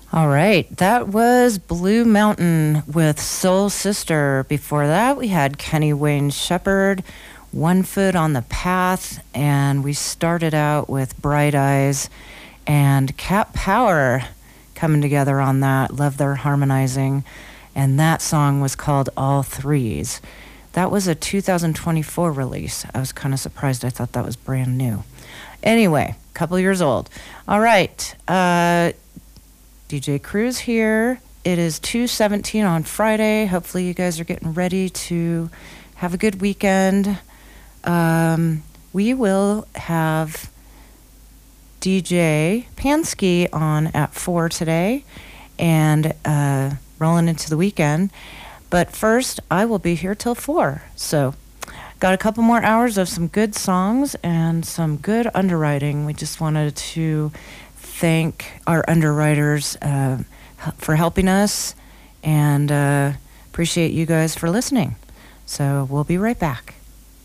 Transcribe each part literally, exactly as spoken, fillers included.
All right, that was Blue Mountain with Soul Sister. Before that, we had Kenny Wayne Shepherd, One Foot on the Path, and we started out with Bright Eyes and Cat Power coming together on that. Love their harmonizing, and that song was called All Threes. That was a two thousand twenty-four release. I was kind of surprised. I thought that was brand new. Anyway, a couple years old. All right, uh... D J Cruz here. It is two seventeen on Friday. Hopefully you guys are getting ready to have a good weekend. Um, we will have D J Pansky on at four today and uh, rolling into the weekend. But first, I will be here till four. So got a couple more hours of some good songs and some good underwriting. We just wanted to thank our underwriters uh, for helping us and uh, appreciate you guys for listening. So we'll be right back.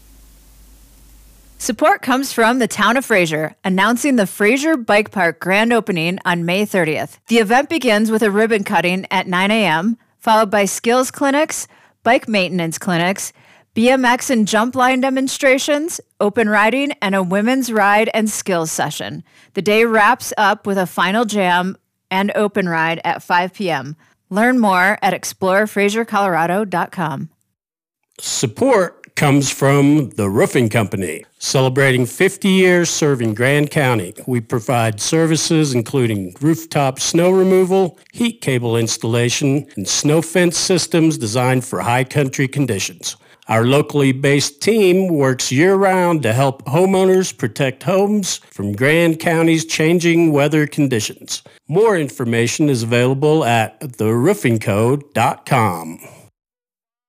Support comes from the town of Fraser, announcing the Fraser Bike Park grand opening on May thirtieth. The event begins with a ribbon cutting at nine a.m., followed by skills clinics, bike maintenance clinics, B M X and jump line demonstrations, open riding, and a women's ride and skills session. The day wraps up with a final jam and open ride at five p.m. Learn more at explore fraser colorado dot com. Support comes from the Roofing Company, celebrating fifty years serving Grand County. We provide services including rooftop snow removal, heat cable installation, and snow fence systems designed for high country conditions. Our locally based team works year-round to help homeowners protect homes from Grand County's changing weather conditions. More information is available at the roofing code dot com.